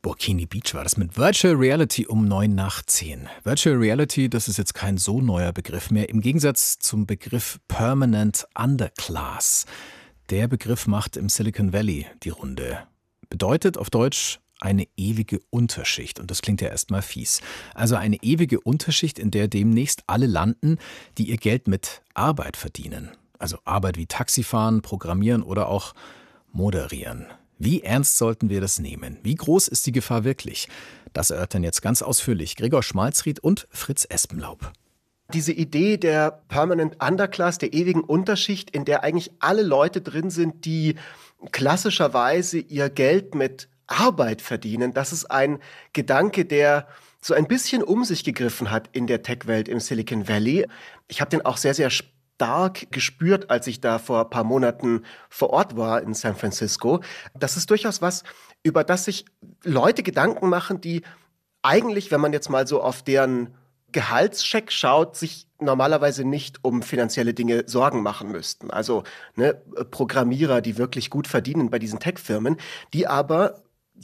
Burkini Beach war das mit Virtual Reality um 9 nach 10. Virtual Reality, das ist jetzt kein so neuer Begriff mehr, im Gegensatz zum Begriff Permanent Underclass. Der Begriff macht im Silicon Valley die Runde. Bedeutet auf Deutsch eine ewige Unterschicht. Und das klingt ja erstmal fies. Also eine ewige Unterschicht, in der demnächst alle landen, die ihr Geld mit Arbeit verdienen. Also Arbeit wie Taxifahren, Programmieren oder auch Moderieren. Wie ernst sollten wir das nehmen? Wie groß ist die Gefahr wirklich? Das erörtern jetzt ganz ausführlich Gregor Schmalzried und Fritz Espenlaub. Diese Idee der Permanent Underclass, der ewigen Unterschicht, in der eigentlich alle Leute drin sind, die klassischerweise ihr Geld mit Arbeit verdienen, das ist ein Gedanke, der so ein bisschen um sich gegriffen hat in der Tech-Welt im Silicon Valley. Ich habe den auch sehr, sehr stark gespürt, als ich da vor ein paar Monaten vor Ort war in San Francisco. Das ist durchaus was, über das sich Leute Gedanken machen, die eigentlich, wenn man jetzt mal so auf deren Gehaltscheck schaut, sich normalerweise nicht um finanzielle Dinge Sorgen machen müssten. Also Programmierer, die wirklich gut verdienen bei diesen Tech-Firmen, die aber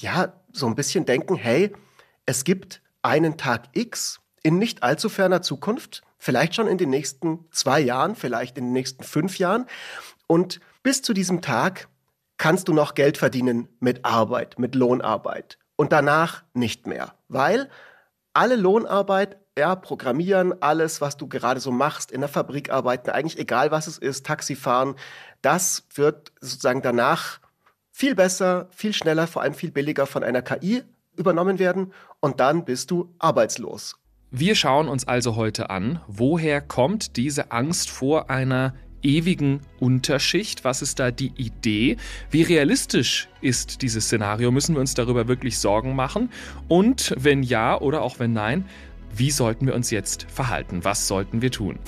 so ein bisschen denken, hey, es gibt einen Tag X in nicht allzu ferner Zukunft, vielleicht schon in den nächsten 2 Jahren, vielleicht in den nächsten 5 Jahren. Und bis zu diesem Tag kannst du noch Geld verdienen mit Arbeit, mit Lohnarbeit. Und danach nicht mehr. Weil alle Lohnarbeit, Programmieren, alles, was du gerade so machst, in der Fabrik arbeiten, eigentlich egal, was es ist, Taxifahren, das wird sozusagen danach viel besser, viel schneller, vor allem viel billiger von einer KI übernommen werden. Und dann bist du arbeitslos. Wir schauen uns also heute an, woher kommt diese Angst vor einer ewigen Unterschicht? Was ist da die Idee? Wie realistisch ist dieses Szenario? Müssen wir uns darüber wirklich Sorgen machen? Und wenn ja oder auch wenn nein, wie sollten wir uns jetzt verhalten? Was sollten wir tun?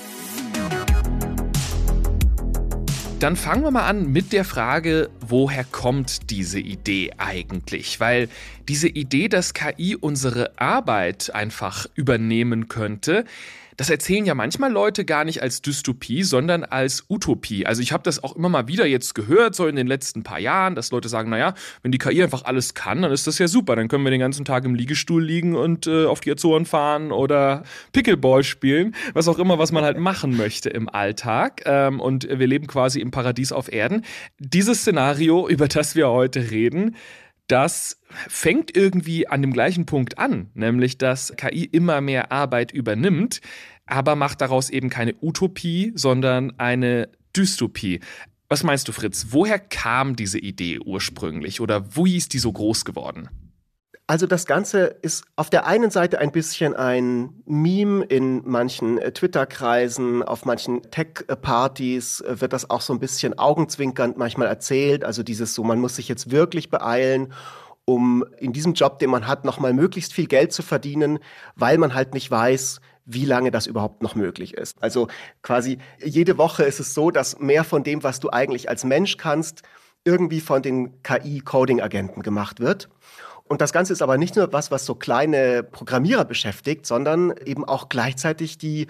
Dann fangen wir mal an mit der Frage, woher kommt diese Idee eigentlich? Weil diese Idee, dass KI unsere Arbeit einfach übernehmen könnte, das erzählen ja manchmal Leute gar nicht als Dystopie, sondern als Utopie. Also ich habe das auch immer mal wieder jetzt gehört, so in den letzten paar Jahren, dass Leute sagen, naja, wenn die KI einfach alles kann, dann ist das ja super. Dann können wir den ganzen Tag im Liegestuhl liegen und auf die Azoren fahren oder Pickleball spielen, was auch immer, was man halt machen möchte im Alltag. Und wir leben quasi im Paradies auf Erden. Dieses Szenario, über das wir heute reden, das fängt irgendwie an dem gleichen Punkt an, nämlich dass KI immer mehr Arbeit übernimmt, aber macht daraus eben keine Utopie, sondern eine Dystopie. Was meinst du, Fritz? Woher kam diese Idee ursprünglich oder wie ist die so groß geworden? Also das Ganze ist auf der einen Seite ein bisschen ein Meme in manchen Twitter-Kreisen, auf manchen Tech-Partys wird das auch so ein bisschen augenzwinkernd manchmal erzählt. Also dieses so, man muss sich jetzt wirklich beeilen, um in diesem Job, den man hat, nochmal möglichst viel Geld zu verdienen, weil man halt nicht weiß, wie lange das überhaupt noch möglich ist. Also quasi jede Woche ist es so, dass mehr von dem, was du eigentlich als Mensch kannst, irgendwie von den KI-Coding-Agenten gemacht wird. Und das Ganze ist aber nicht nur was so kleine Programmierer beschäftigt, sondern eben auch gleichzeitig die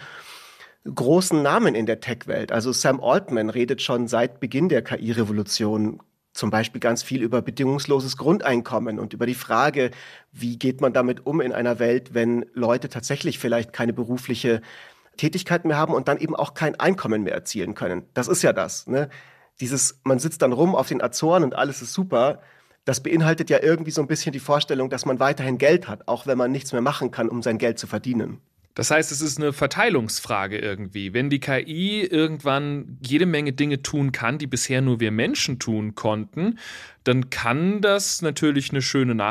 großen Namen in der Tech-Welt. Also Sam Altman redet schon seit Beginn der KI-Revolution zum Beispiel ganz viel über bedingungsloses Grundeinkommen und über die Frage, wie geht man damit um in einer Welt, wenn Leute tatsächlich vielleicht keine berufliche Tätigkeit mehr haben und dann eben auch kein Einkommen mehr erzielen können. Das ist ja das, ne? Man sitzt dann rum auf den Azoren und alles ist super. Das beinhaltet ja irgendwie so ein bisschen die Vorstellung, dass man weiterhin Geld hat, auch wenn man nichts mehr machen kann, um sein Geld zu verdienen. Das heißt, es ist eine Verteilungsfrage irgendwie. Wenn die KI irgendwann jede Menge Dinge tun kann, die bisher nur wir Menschen tun konnten, dann kann das natürlich eine schöne